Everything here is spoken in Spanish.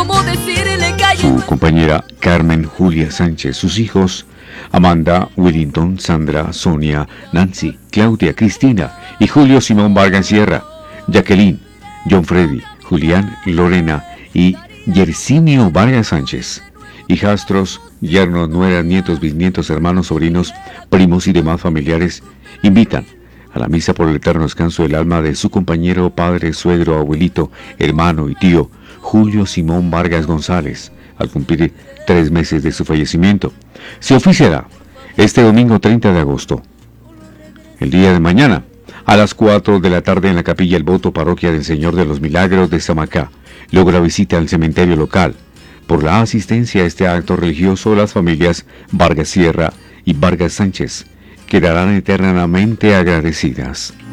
cómo decirle que Su compañera Carmen Julia Sánchez, sus hijos Amanda, Willington, Sandra, Sonia, Nancy, Claudia, Cristina y Julio Simón Vargas Sierra, Jacqueline, John Freddy, Julián, Lorena y Yersinio Vargas Sánchez. Hijastros, yernos, nueras, nietos, bisnietos, hermanos, sobrinos, primos y demás familiares invitan a la misa por el eterno descanso del alma de su compañero, padre, suegro, abuelito, hermano y tío, Julio Simón Vargas González, al cumplir 3 meses de su fallecimiento. Se oficiará este domingo 30 de agosto, el día de mañana, a las 4 de la tarde en la Capilla El Voto, Parroquia del Señor de los Milagros de Samacá. Luego la visita al cementerio local. Por la asistencia a este acto religioso, las familias Vargas Sierra y Vargas Sánchez quedarán eternamente agradecidas.